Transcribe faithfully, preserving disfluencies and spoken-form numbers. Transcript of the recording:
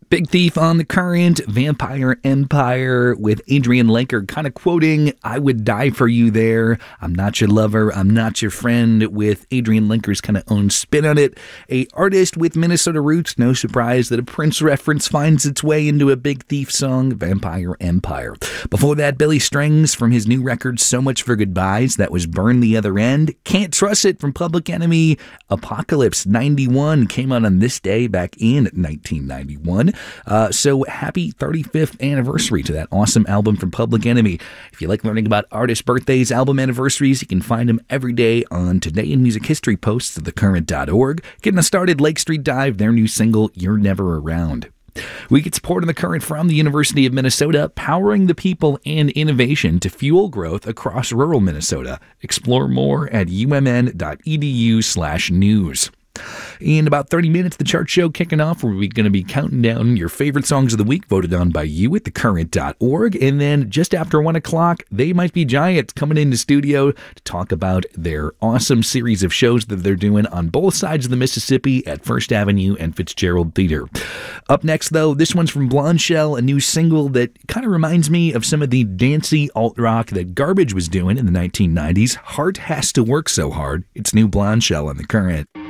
Big Thief on the Current, Vampire Empire with Adrian Lenker kind of quoting, I would die for you there. I'm not your lover, I'm not your friend, with Adrian Lenker's kind of own spin on it. A artist with Minnesota roots, no surprise that a Prince reference finds its way into a Big Thief song, Vampire Empire. Before that, Billy Strings from his new record, So Much for Goodbyes, that was Burn the Other End. Can't Trust It from Public Enemy. Apocalypse ninety-one came out on this day back in nineteen ninety-one. Uh, so happy thirty-fifth anniversary to that awesome album from Public Enemy. If you like learning about artist birthdays, album anniversaries, you can find them every day on Today in Music History posts at the current dot org. Getting us started, Lake Street Dive, their new single, You're Never Around. We get support on the Current from the University of Minnesota, powering the people and innovation to fuel growth across rural Minnesota. Explore more at umn.edu slash news. In about thirty minutes, the chart show kicking off, where we're going to be counting down your favorite songs of the week voted on by you at the current dot org. And then just after one o'clock, They Might Be Giants coming into studio to talk about their awesome series of shows that they're doing on both sides of the Mississippi at First Avenue and Fitzgerald Theater. Up next, though, this one's from Blonde Shell, a new single that kind of reminds me of some of the dancey alt-rock that Garbage was doing in the nineteen nineties. Heart Has to Work So Hard. It's new Blonde Shell on the Current.